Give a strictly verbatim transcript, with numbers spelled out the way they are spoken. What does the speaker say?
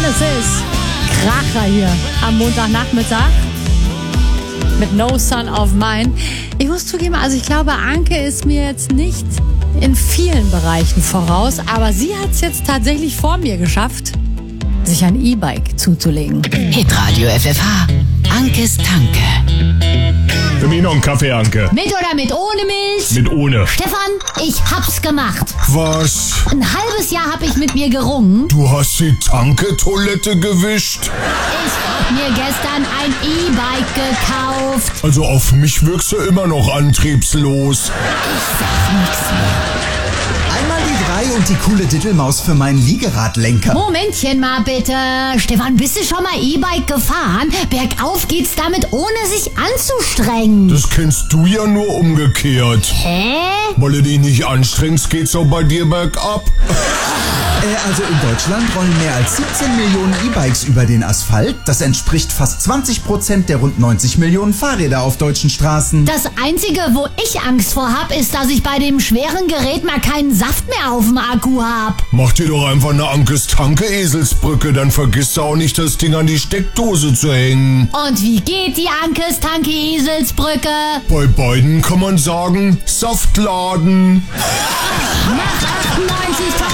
Genesis. Kracher hier am Montagnachmittag mit No Son of Mine. Ich muss zugeben, also ich glaube, Anke ist mir jetzt nicht in vielen Bereichen voraus, aber sie hat es jetzt tatsächlich vor mir geschafft, sich ein E-Bike zuzulegen. Hitradio F F H. Ankes Tanke. Für mich noch einen Kaffee, Anke. Mit oder mit ohne Milch? Mit ohne. Stefan, ich hab's gemacht. Was? Ein halbes Jahr hab ich mit mir gerungen. Du hast die Tanke-Toilette gewischt? Ich hab mir gestern ein E-Bike gekauft. Also auf mich wirkst du immer noch antriebslos. Ich sag nix mehr. Einmal die drei und die coole Dittelmaus für meinen Liegeradlenker. Momentchen mal bitte. Stefan, bist du schon mal E-Bike gefahren? Bergauf geht's damit, ohne sich anzustrengen. Das kennst du ja nur umgekehrt. Hä? Weil du dich nicht anstrengst, geht's auch bei dir bergab. Äh, also in Deutschland rollen mehr als siebzehn Millionen E-Bikes über den Asphalt. Das entspricht fast zwanzig Prozent der rund neunzig Millionen Fahrräder auf deutschen Straßen. Das Einzige, wo ich Angst vor hab, ist, dass ich bei dem schweren Gerät mal keinen Saft mehr auf dem Akku hab. Mach dir doch einfach eine Ankes Tanke Eselsbrücke, dann vergisst du auch nicht, das Ding an die Steckdose zu hängen. Und wie geht die Ankes Tanke Eselsbrücke? Bei beiden kann man sagen, Saftladen. Macht achtundneunzig